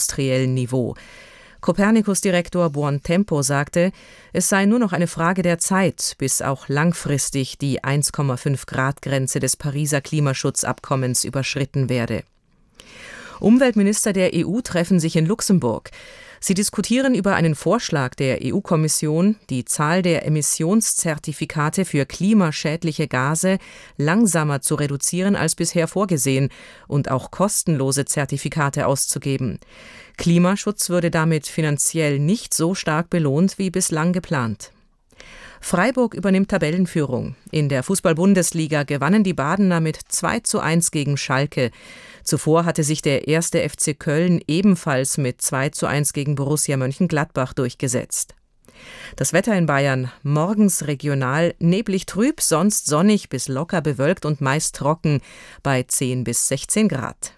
vorindustriellen Niveau. Copernicus-Direktor Buontempo sagte, es sei nur noch eine Frage der Zeit, bis auch langfristig die 1,5-Grad-Grenze des Pariser Klimaschutzabkommens überschritten werde. Umweltminister der EU treffen sich in Luxemburg. Sie diskutieren über einen Vorschlag der EU-Kommission, die Zahl der Emissionszertifikate für klimaschädliche Gase langsamer zu reduzieren als bisher vorgesehen und auch kostenlose Zertifikate auszugeben. Klimaschutz würde damit finanziell nicht so stark belohnt wie bislang geplant. Freiburg übernimmt Tabellenführung. In der Fußball-Bundesliga gewannen die Badener mit 2:1 gegen Schalke. Zuvor hatte sich der 1. FC Köln ebenfalls mit 2:1 gegen Borussia Mönchengladbach durchgesetzt. Das Wetter in Bayern: morgens regional neblig trüb, sonst sonnig bis locker bewölkt und meist trocken bei 10 bis 16 Grad.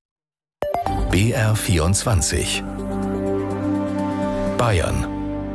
BR24 Bayern.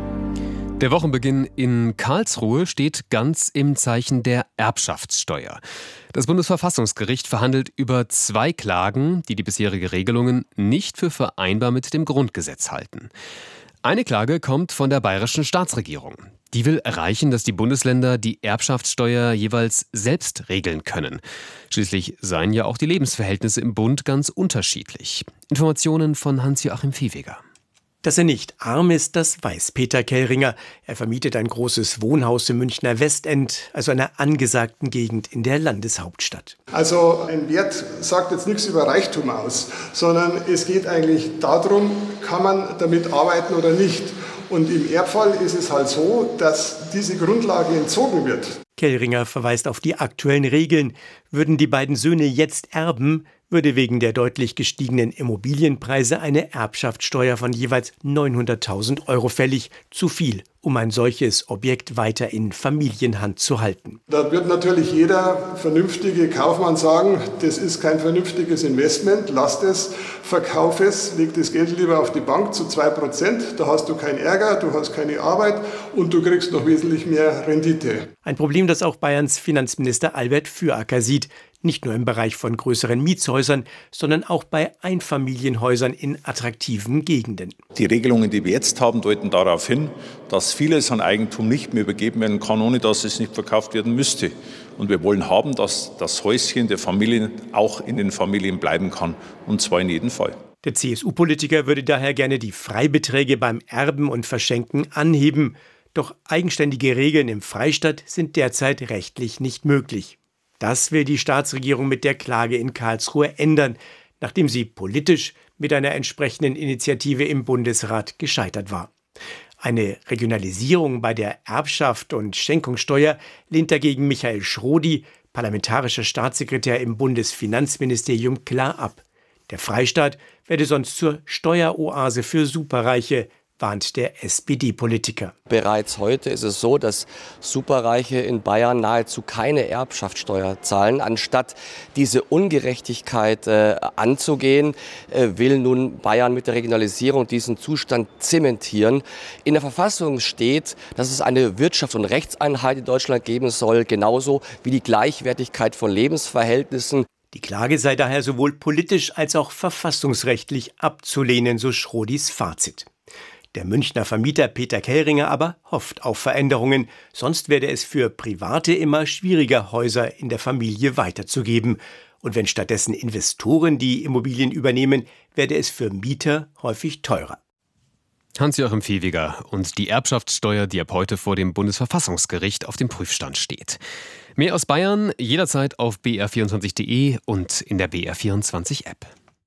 Der Wochenbeginn in Karlsruhe steht ganz im Zeichen der Erbschaftssteuer. Das Bundesverfassungsgericht verhandelt über 2 Klagen, die bisherige Regelungen nicht für vereinbar mit dem Grundgesetz halten. Eine Klage kommt von der bayerischen Staatsregierung. Die will erreichen, dass die Bundesländer die Erbschaftssteuer jeweils selbst regeln können. Schließlich seien ja auch die Lebensverhältnisse im Bund ganz unterschiedlich. Informationen von Hans-Joachim Viehweger. Dass er nicht arm ist, das weiß Peter Kellringer. Er vermietet ein großes Wohnhaus im Münchner Westend, also einer angesagten Gegend in der Landeshauptstadt. Also ein Wert sagt jetzt nichts über Reichtum aus, sondern es geht eigentlich darum, kann man damit arbeiten oder nicht. Und im Erbfall ist es halt so, dass diese Grundlage entzogen wird. Kellringer verweist auf die aktuellen Regeln. Würden die beiden Söhne jetzt erben, würde wegen der deutlich gestiegenen Immobilienpreise eine Erbschaftssteuer von jeweils 900.000 € fällig. Zu viel, um ein solches Objekt weiter in Familienhand zu halten. Da wird natürlich jeder vernünftige Kaufmann sagen, das ist kein vernünftiges Investment, lasst es, verkauf es, leg das Geld lieber auf die Bank zu 2%, da hast du keinen Ärger, du hast keine Arbeit und du kriegst noch wesentlich mehr Rendite. Ein Problem, das auch Bayerns Finanzminister Albert Füracker sieht. Nicht nur im Bereich von größeren Mietshäusern, sondern auch bei Einfamilienhäusern in attraktiven Gegenden. Die Regelungen, die wir jetzt haben, deuten darauf hin, dass vieles an Eigentum nicht mehr übergeben werden kann, ohne dass es nicht verkauft werden müsste. Und wir wollen haben, dass das Häuschen der Familien auch in den Familien bleiben kann, und zwar in jedem Fall. Der CSU-Politiker würde daher gerne die Freibeträge beim Erben und Verschenken anheben. Doch eigenständige Regeln im Freistaat sind derzeit rechtlich nicht möglich. Das will die Staatsregierung mit der Klage in Karlsruhe ändern, nachdem sie politisch mit einer entsprechenden Initiative im Bundesrat gescheitert war. Eine Regionalisierung bei der Erbschaft und Schenkungssteuer lehnt dagegen Michael Schrodi, parlamentarischer Staatssekretär im Bundesfinanzministerium, klar ab. Der Freistaat werde sonst zur Steueroase für Superreiche, warnt der SPD-Politiker. Bereits heute ist es so, dass Superreiche in Bayern nahezu keine Erbschaftssteuer zahlen. Anstatt diese Ungerechtigkeit anzugehen, will nun Bayern mit der Regionalisierung diesen Zustand zementieren. In der Verfassung steht, dass es eine Wirtschafts- und Rechtseinheit in Deutschland geben soll, genauso wie die Gleichwertigkeit von Lebensverhältnissen. Die Klage sei daher sowohl politisch als auch verfassungsrechtlich abzulehnen, so Schrodis Fazit. Der Münchner Vermieter Peter Kellringer aber hofft auf Veränderungen, sonst werde es für Private immer schwieriger, Häuser in der Familie weiterzugeben. Und wenn stattdessen Investoren die Immobilien übernehmen, werde es für Mieter häufig teurer. Hans-Joachim Viehweger und die Erbschaftssteuer, die ab heute vor dem Bundesverfassungsgericht auf dem Prüfstand steht. Mehr aus Bayern jederzeit auf br24.de und in der BR24-App.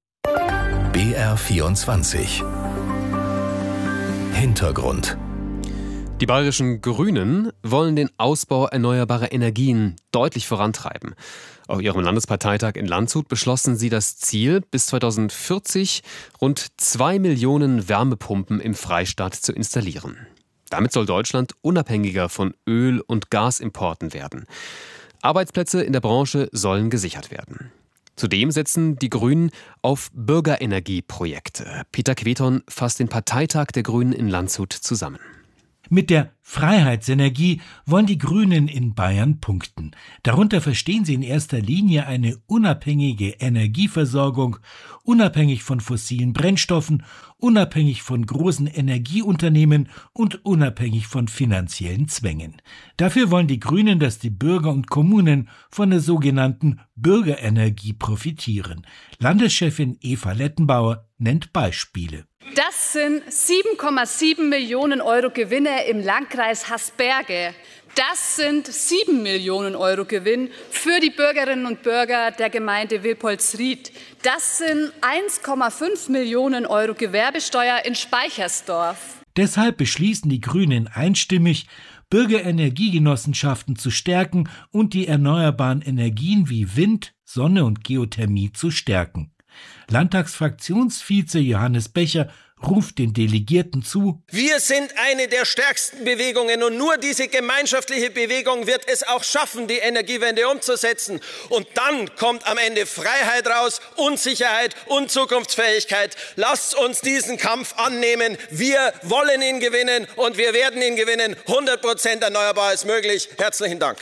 BR24 Hintergrund. Die bayerischen Grünen wollen den Ausbau erneuerbarer Energien deutlich vorantreiben. Auf ihrem Landesparteitag in Landshut beschlossen sie das Ziel, bis 2040 rund 2 Millionen Wärmepumpen im Freistaat zu installieren. Damit soll Deutschland unabhängiger von Öl- und Gasimporten werden. Arbeitsplätze in der Branche sollen gesichert werden. Zudem setzen die Grünen auf Bürgerenergieprojekte. Peter Queton fasst den Parteitag der Grünen in Landshut zusammen. Mit der Freiheitsenergie wollen die Grünen in Bayern punkten. Darunter verstehen sie in erster Linie eine unabhängige Energieversorgung, unabhängig von fossilen Brennstoffen, unabhängig von großen Energieunternehmen und unabhängig von finanziellen Zwängen. Dafür wollen die Grünen, dass die Bürger und Kommunen von der sogenannten Bürgerenergie profitieren. Landeschefin Eva Lettenbauer nennt Beispiele. Das sind 7,7 Millionen Euro Gewinne im Landkreis Hasberge. Das sind 7 Millionen Euro Gewinn für die Bürgerinnen und Bürger der Gemeinde Wilpolsried. Das sind 1,5 Millionen Euro Gewerbesteuer in Speichersdorf. Deshalb beschließen die Grünen einstimmig, Bürgerenergiegenossenschaften zu stärken und die erneuerbaren Energien wie Wind, Sonne und Geothermie zu stärken. Landtagsfraktionsvize Johannes Becher ruft den Delegierten zu: Wir sind eine der stärksten Bewegungen und nur diese gemeinschaftliche Bewegung wird es auch schaffen, die Energiewende umzusetzen. Und dann kommt am Ende Freiheit raus, Unsicherheit und Zukunftsfähigkeit. Lasst uns diesen Kampf annehmen. Wir wollen ihn gewinnen und wir werden ihn gewinnen. 100% erneuerbar ist möglich. Herzlichen Dank.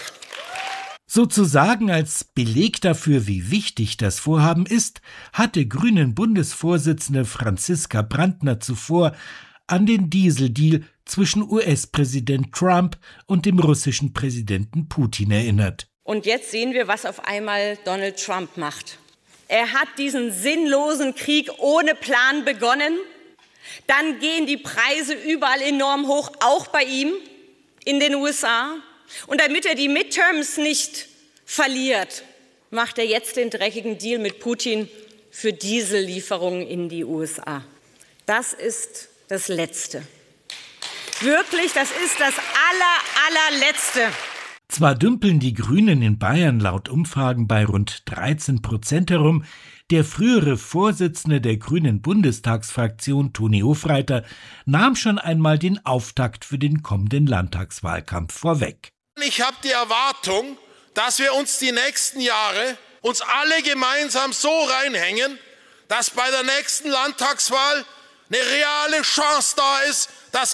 Sozusagen als Beleg dafür, wie wichtig das Vorhaben ist, hatte Grünen-Bundesvorsitzende Franziska Brandner zuvor an den Dieseldeal zwischen US-Präsident Trump und dem russischen Präsidenten Putin erinnert. Und jetzt sehen wir, was auf einmal Donald Trump macht. Er hat diesen sinnlosen Krieg ohne Plan begonnen. Dann gehen die Preise überall enorm hoch, auch bei ihm in den USA. Und damit er die Midterms nicht verliert, macht er jetzt den dreckigen Deal mit Putin für Diesellieferungen in die USA. Das ist das Letzte. Wirklich, das ist das allerletzte. Zwar dümpeln die Grünen in Bayern laut Umfragen bei rund 13% herum, der frühere Vorsitzende der Grünen Bundestagsfraktion, Toni Hofreiter, nahm schon einmal den Auftakt für den kommenden Landtagswahlkampf vorweg. Ich habe die Erwartung, dass wir uns die nächsten Jahre alle gemeinsam so reinhängen, dass bei der nächsten Landtagswahl eine reale Chance da ist, dass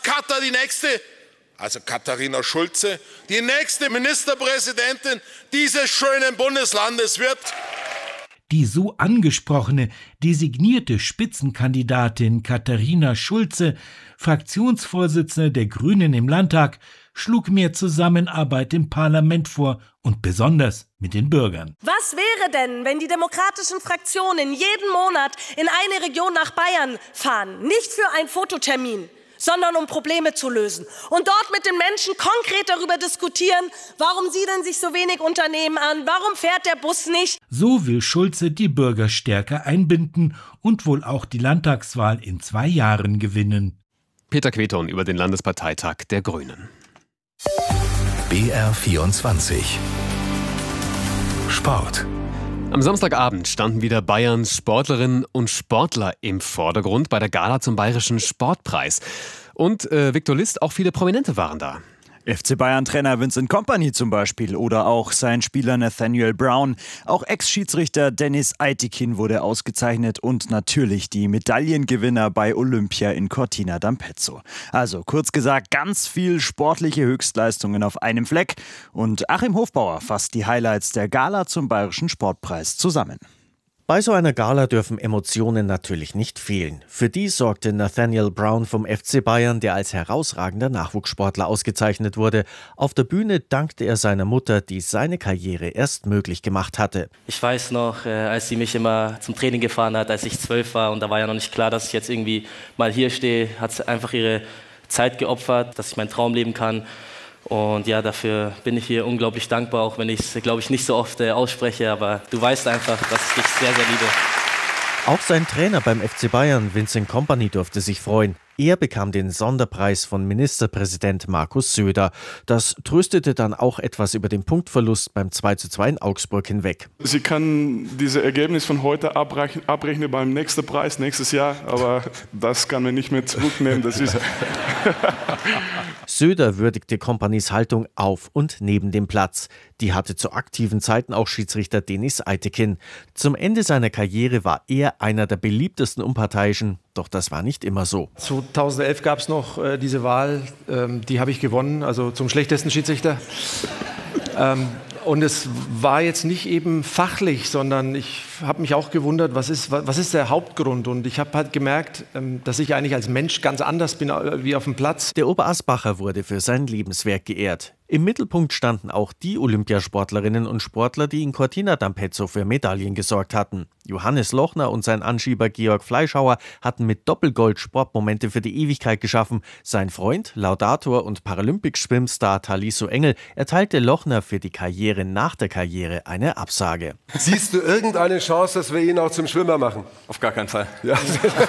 Katharina Schulze, die nächste Ministerpräsidentin dieses schönen Bundeslandes wird. Die so angesprochene, designierte Spitzenkandidatin Katharina Schulze, Fraktionsvorsitzende der Grünen im Landtag, schlug mehr Zusammenarbeit im Parlament vor und besonders mit den Bürgern. Was wäre denn, wenn die demokratischen Fraktionen jeden Monat in eine Region nach Bayern fahren? Nicht für einen Fototermin, sondern um Probleme zu lösen. Und dort mit den Menschen konkret darüber diskutieren, warum siedern sich so wenig Unternehmen an, warum fährt der Bus nicht. So will Schulze die Bürger stärker einbinden und wohl auch die Landtagswahl in 2 Jahren gewinnen. Peter Queton über den Landesparteitag der Grünen. BR24 Sport. Am Samstagabend standen wieder Bayerns Sportlerinnen und Sportler im Vordergrund bei der Gala zum Bayerischen Sportpreis. Und Viktor List, auch viele Prominente waren da. FC Bayern-Trainer Vincent Kompany zum Beispiel oder auch sein Spieler Nathaniel Brown. Auch Ex-Schiedsrichter Dennis Eitekin wurde ausgezeichnet und natürlich die Medaillengewinner bei Olympia in Cortina d'Ampezzo. Also kurz gesagt, ganz viel sportliche Höchstleistungen auf einem Fleck. Und Achim Hofbauer fasst die Highlights der Gala zum Bayerischen Sportpreis zusammen. Bei so einer Gala dürfen Emotionen natürlich nicht fehlen. Für die sorgte Nathaniel Brown vom FC Bayern, der als herausragender Nachwuchssportler ausgezeichnet wurde. Auf der Bühne dankte er seiner Mutter, die seine Karriere erst möglich gemacht hatte. Ich weiß noch, als sie mich immer zum Training gefahren hat, als ich 12 war und da war ja noch nicht klar, dass ich jetzt irgendwie mal hier stehe, hat sie einfach ihre Zeit geopfert, dass ich meinen Traum leben kann. Und ja, dafür bin ich hier unglaublich dankbar, auch wenn ich es, glaube ich, nicht so oft ausspreche. Aber du weißt einfach, dass ich dich sehr, sehr liebe. Auch sein Trainer beim FC Bayern, Vincent Kompany, durfte sich freuen. Er bekam den Sonderpreis von Ministerpräsident Markus Söder. Das tröstete dann auch etwas über den Punktverlust beim 2:2 in Augsburg hinweg. Sie kann dieses Ergebnis von heute abrechnen beim nächsten Preis, nächstes Jahr, aber das kann man nicht mehr zurücknehmen. Das ist Söder würdigte Kompanys Haltung auf und neben dem Platz. Die hatte zu aktiven Zeiten auch Schiedsrichter Dennis Eitekin. Zum Ende seiner Karriere war er einer der beliebtesten Unparteiischen, Doch das war nicht immer so. 2011 gab es noch diese Wahl, die habe ich gewonnen, also zum schlechtesten Schiedsrichter. Und es war jetzt nicht eben fachlich, sondern ich habe mich auch gewundert, was ist der Hauptgrund? Und ich habe halt gemerkt, dass ich eigentlich als Mensch ganz anders bin wie auf dem Platz. Der Oberasbacher wurde für sein Lebenswerk geehrt. Im Mittelpunkt standen auch die Olympiasportlerinnen und Sportler, die in Cortina d'Ampezzo für Medaillen gesorgt hatten. Johannes Lochner und sein Anschieber Georg Fleischhauer hatten mit Doppelgold Sportmomente für die Ewigkeit geschaffen. Sein Freund, Laudator und Paralympic-Schwimmstar Talisso Engel erteilte Lochner für die Karriere nach der Karriere eine Absage. Siehst du irgendeine Chance, dass wir ihn auch zum Schwimmer machen? Auf gar keinen Fall. Ja.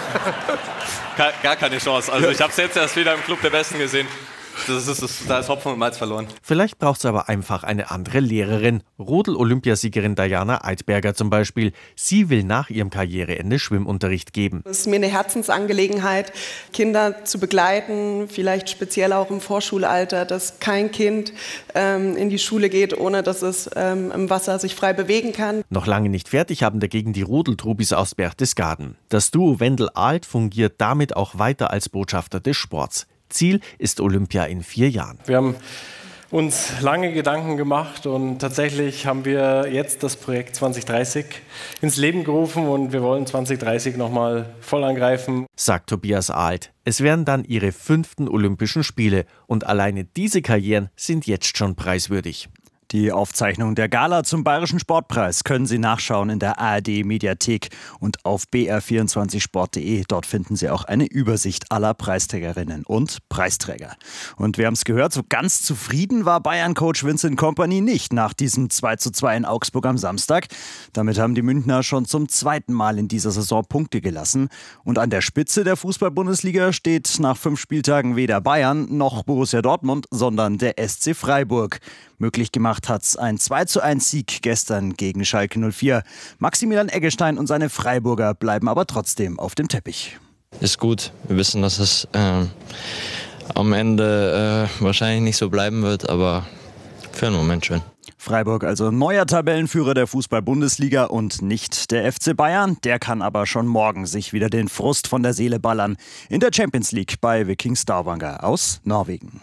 Gar keine Chance. Also ich habe es jetzt erst wieder im Club der Besten gesehen. Da ist Hopfen und Malz verloren. Vielleicht braucht es aber einfach eine andere Lehrerin. Rodel-Olympiasiegerin Diana Eidberger zum Beispiel. Sie will nach ihrem Karriereende Schwimmunterricht geben. Es ist mir eine Herzensangelegenheit, Kinder zu begleiten, vielleicht speziell auch im Vorschulalter, dass kein Kind in die Schule geht, ohne dass es im Wasser sich frei bewegen kann. Noch lange nicht fertig haben dagegen die Rodeltrubis aus Berchtesgaden. Das Duo Wendel-Alt fungiert damit auch weiter als Botschafter des Sports. Ziel ist Olympia in 4 Jahren. Wir haben uns lange Gedanken gemacht und tatsächlich haben wir jetzt das Projekt 2030 ins Leben gerufen und wir wollen 2030 nochmal voll angreifen. Sagt Tobias Alt. Es wären dann ihre 5. Olympischen Spiele und alleine diese Karrieren sind jetzt schon preiswürdig. Die Aufzeichnung der Gala zum Bayerischen Sportpreis können Sie nachschauen in der ARD-Mediathek und auf br24sport.de. Dort finden Sie auch eine Übersicht aller Preisträgerinnen und Preisträger. Und wir haben es gehört, so ganz zufrieden war Bayern-Coach Vincent Kompany nicht nach diesem 2:2 in Augsburg am Samstag. Damit haben die Münchner schon zum 2. Mal in dieser Saison Punkte gelassen. Und an der Spitze der Fußball-Bundesliga steht nach 5 Spieltagen weder Bayern noch Borussia Dortmund, sondern der SC Freiburg. Möglich gemacht hat's ein 2:1-Sieg gestern gegen Schalke 04. Maximilian Eggestein und seine Freiburger bleiben aber trotzdem auf dem Teppich. Ist gut. Wir wissen, dass es am Ende wahrscheinlich nicht so bleiben wird, aber für einen Moment schön. Freiburg also neuer Tabellenführer der Fußball-Bundesliga und nicht der FC Bayern. Der kann aber schon morgen sich wieder den Frust von der Seele ballern in der Champions League bei Viking Stavanger aus Norwegen.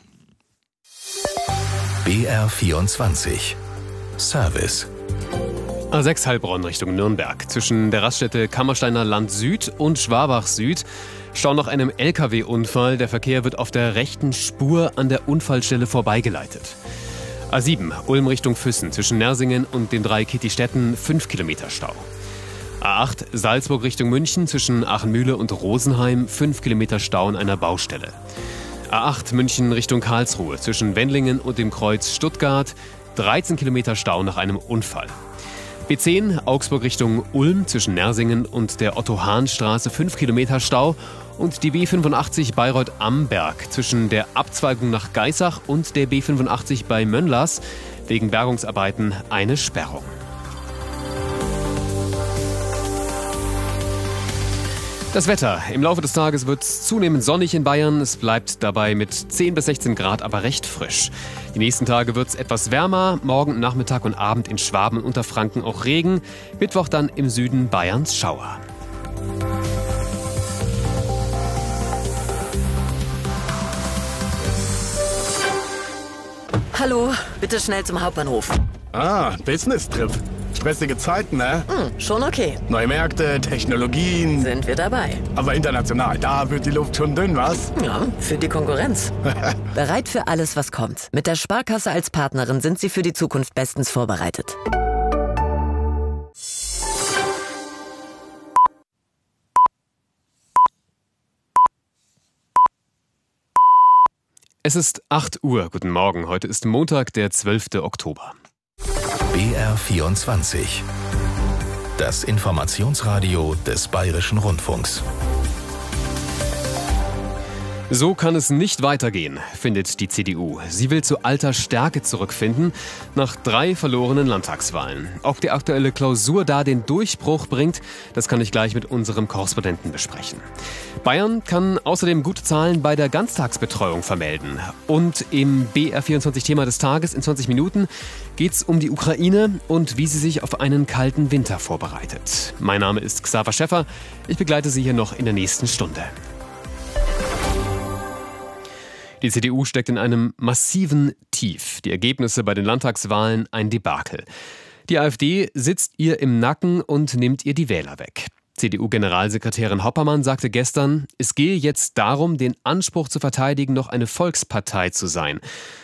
BR24 Service. A6 Heilbronn Richtung Nürnberg. Zwischen der Raststätte Kammersteiner Land Süd und Schwabach Süd staut nach einem LKW-Unfall. Der Verkehr wird auf der rechten Spur an der Unfallstelle vorbeigeleitet. A7 Ulm Richtung Füssen. Zwischen Nersingen und den 3 Kittistädten 5 Kilometer Stau. A8 Salzburg Richtung München. Zwischen Achenmühle und Rosenheim 5 Kilometer Stau an einer Baustelle. A8 München Richtung Karlsruhe, zwischen Wendlingen und dem Kreuz Stuttgart, 13 Kilometer Stau nach einem Unfall. B10 Augsburg Richtung Ulm, zwischen Nersingen und der Otto-Hahn-Straße 5 Kilometer Stau. Und die B85 Bayreuth-Amberg, zwischen der Abzweigung nach Geisach und der B85 bei Mönnlers, wegen Bergungsarbeiten eine Sperrung. Das Wetter. Im Laufe des Tages wird es zunehmend sonnig in Bayern. Es bleibt dabei mit 10 bis 16 Grad, aber recht frisch. Die nächsten Tage wird es etwas wärmer. Morgen, Nachmittag und Abend in Schwaben und Unterfranken auch Regen. Mittwoch dann im Süden Bayerns Schauer. Hallo, bitte schnell zum Hauptbahnhof. Ah, Business-Trip. Stressige Zeiten, ne? Schon okay. Neue Märkte, Technologien. Sind wir dabei. Aber international, da wird die Luft schon dünn, was? Ja, für die Konkurrenz. Bereit für alles, was kommt. Mit der Sparkasse als Partnerin sind Sie für die Zukunft bestens vorbereitet. Es ist 8 Uhr. Guten Morgen. Heute ist Montag, der 12. Oktober. BR24. Das Informationsradio des Bayerischen Rundfunks. So kann es nicht weitergehen, findet die CDU. Sie will zu alter Stärke zurückfinden, nach 3 verlorenen Landtagswahlen. Ob die aktuelle Klausur da den Durchbruch bringt, das kann ich gleich mit unserem Korrespondenten besprechen. Bayern kann außerdem gute Zahlen bei der Ganztagsbetreuung vermelden. Und im BR24-Thema des Tages in 20 Minuten geht es um die Ukraine und wie sie sich auf einen kalten Winter vorbereitet. Mein Name ist Xaver Schäffer. Ich begleite Sie hier noch in der nächsten Stunde. Die CDU steckt in einem massiven Tief. Die Ergebnisse bei den Landtagswahlen ein Debakel. Die AfD sitzt ihr im Nacken und nimmt ihr die Wähler weg. CDU-Generalsekretärin Hoppermann sagte gestern, es gehe jetzt darum, den Anspruch zu verteidigen, noch eine Volkspartei zu sein.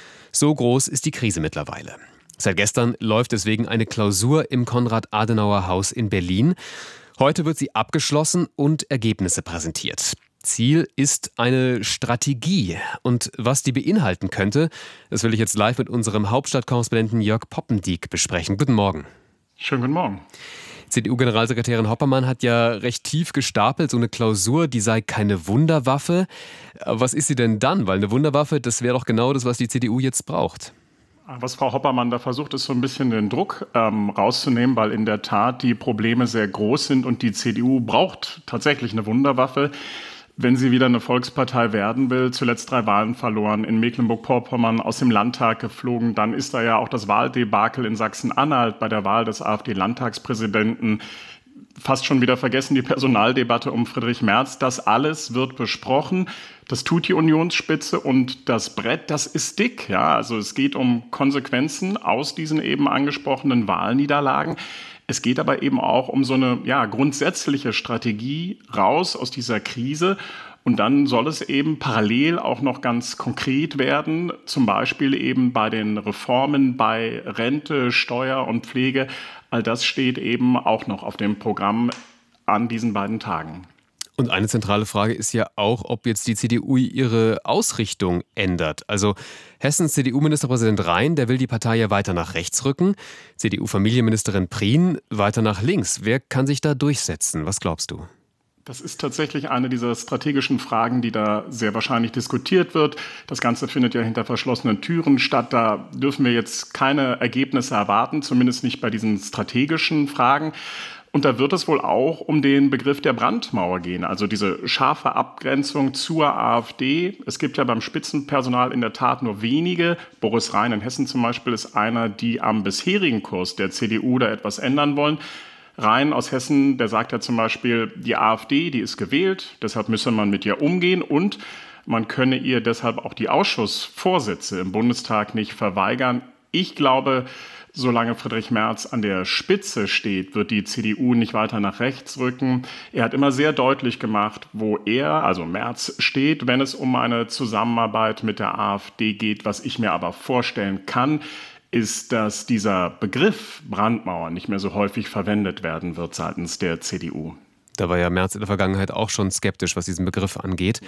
So groß ist die Krise mittlerweile. Seit gestern läuft deswegen eine Klausur im Konrad-Adenauer-Haus in Berlin. Heute wird sie abgeschlossen und Ergebnisse präsentiert. Ziel ist eine Strategie. Und was die beinhalten könnte, das will ich jetzt live mit unserem Hauptstadtkorrespondenten Jörg Poppendiek besprechen. Guten Morgen. Schönen guten Morgen. CDU-Generalsekretärin Hoppermann hat ja recht tief gestapelt, so eine Klausur, die sei keine Wunderwaffe. Was ist sie denn dann? Weil eine Wunderwaffe, das wäre doch genau das, was die CDU jetzt braucht. Was Frau Hoppermann da versucht, ist so ein bisschen den Druck rauszunehmen, weil in der Tat die Probleme sehr groß sind und die CDU braucht tatsächlich eine Wunderwaffe. Wenn sie wieder eine Volkspartei werden will, zuletzt 3 Wahlen verloren, in Mecklenburg-Vorpommern aus dem Landtag geflogen, dann ist da ja auch das Wahldebakel in Sachsen-Anhalt bei der Wahl des AfD-Landtagspräsidenten. Fast schon wieder vergessen, die Personaldebatte um Friedrich Merz. Das alles wird besprochen. Das tut die Unionsspitze und das Brett, das ist dick. Ja, also es geht um Konsequenzen aus diesen eben angesprochenen Wahlniederlagen. Es geht aber eben auch um so eine grundsätzliche Strategie raus aus dieser Krise. Und dann soll es eben parallel auch noch ganz konkret werden, zum Beispiel eben bei den Reformen bei Rente, Steuer und Pflege. All das steht eben auch noch auf dem Programm an diesen beiden Tagen. Und eine zentrale Frage ist ja auch, ob jetzt die CDU ihre Ausrichtung ändert. Also Hessens CDU-Ministerpräsident Rhein, der will die Partei ja weiter nach rechts rücken. CDU-Familienministerin Prien weiter nach links. Wer kann sich da durchsetzen? Was glaubst du? Das ist tatsächlich eine dieser strategischen Fragen, die da sehr wahrscheinlich diskutiert wird. Das Ganze findet ja hinter verschlossenen Türen statt. Da dürfen wir jetzt keine Ergebnisse erwarten, zumindest nicht bei diesen strategischen Fragen. Und da wird es wohl auch um den Begriff der Brandmauer gehen, also diese scharfe Abgrenzung zur AfD. Es gibt ja beim Spitzenpersonal in der Tat nur wenige. Boris Rhein in Hessen zum Beispiel ist einer, die am bisherigen Kurs der CDU da etwas ändern wollen. Rhein aus Hessen, der sagt ja zum Beispiel, die AfD, die ist gewählt, deshalb müsse man mit ihr umgehen und man könne ihr deshalb auch die Ausschussvorsitze im Bundestag nicht verweigern. Ich glaube, solange Friedrich Merz an der Spitze steht, wird die CDU nicht weiter nach rechts rücken. Er hat immer sehr deutlich gemacht, wo er, also Merz, steht, wenn es um eine Zusammenarbeit mit der AfD geht. Was ich mir aber vorstellen kann, ist, dass dieser Begriff Brandmauer nicht mehr so häufig verwendet werden wird seitens der CDU. Da war ja Merz in der Vergangenheit auch schon skeptisch, was diesen Begriff angeht.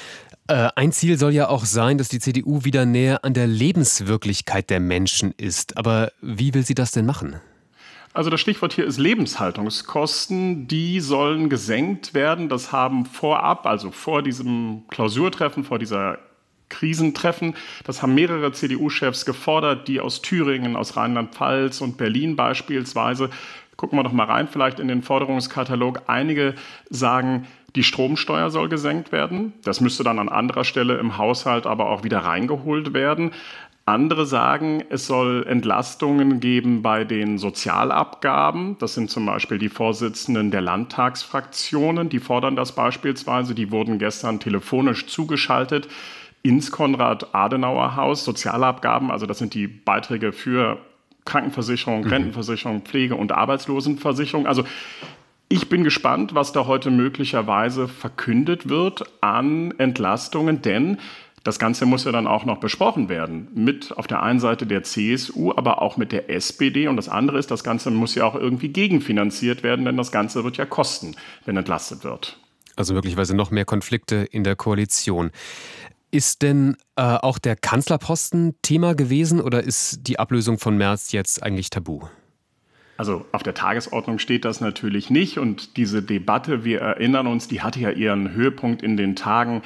Ein Ziel soll ja auch sein, dass die CDU wieder näher an der Lebenswirklichkeit der Menschen ist. Aber wie will sie das denn machen? Also das Stichwort hier ist Lebenshaltungskosten. Die sollen gesenkt werden. Das haben vorab, also vor diesem Klausurtreffen, vor dieser Krisentreffen, das haben mehrere CDU-Chefs gefordert, die aus Thüringen, aus Rheinland-Pfalz und Berlin beispielsweise. Gucken wir doch mal rein, vielleicht in den Forderungskatalog. Einige sagen, die Stromsteuer soll gesenkt werden. Das müsste dann an anderer Stelle im Haushalt aber auch wieder reingeholt werden. Andere sagen, es soll Entlastungen geben bei den Sozialabgaben. Das sind zum Beispiel die Vorsitzenden der Landtagsfraktionen. Die fordern das beispielsweise. Die wurden gestern telefonisch zugeschaltet ins Konrad-Adenauer-Haus. Sozialabgaben, also das sind die Beiträge für Krankenversicherung, Rentenversicherung, Pflege- und Arbeitslosenversicherung. Also ich bin gespannt, was da heute möglicherweise verkündet wird an Entlastungen, denn das Ganze muss ja dann auch noch besprochen werden. Mit auf der einen Seite der CSU, aber auch mit der SPD. Und das andere ist, das Ganze muss ja auch irgendwie gegenfinanziert werden, denn das Ganze wird ja kosten, wenn entlastet wird. Also möglicherweise noch mehr Konflikte in der Koalition. Ist denn auch der Kanzlerposten Thema gewesen oder ist die Ablösung von Merz jetzt eigentlich tabu? Also auf der Tagesordnung steht das natürlich nicht. Und diese Debatte, wir erinnern uns, die hatte ja ihren Höhepunkt in den Tagen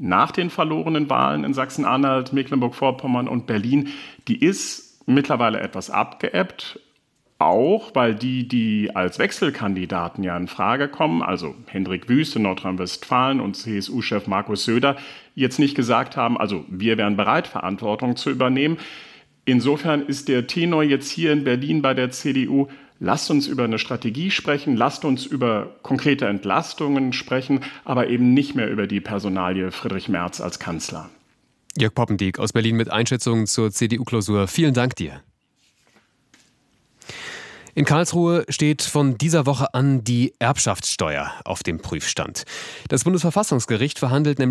nach den verlorenen Wahlen in Sachsen-Anhalt, Mecklenburg-Vorpommern und Berlin, die ist mittlerweile etwas abgeebbt. Auch, weil die als Wechselkandidaten ja in Frage kommen, also Hendrik Wüst in Nordrhein-Westfalen und CSU-Chef Markus Söder, jetzt nicht gesagt haben, also wir wären bereit, Verantwortung zu übernehmen. Insofern ist der Tenor jetzt hier in Berlin bei der CDU, lasst uns über eine Strategie sprechen, lasst uns über konkrete Entlastungen sprechen, aber eben nicht mehr über die Personalie Friedrich Merz als Kanzler. Jörg Poppendiek aus Berlin mit Einschätzungen zur CDU-Klausur. Vielen Dank dir. In Karlsruhe steht von dieser Woche an die Erbschaftssteuer auf dem Prüfstand. Das Bundesverfassungsgericht verhandelt nämlich